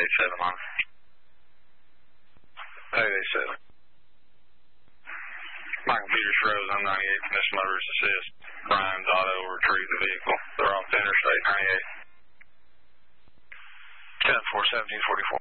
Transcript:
887 on. 887. My computer's froze on 98. Missed motorist assist. Brian's auto retrieved the vehicle. They're off the interstate 98. 10-4, 1744.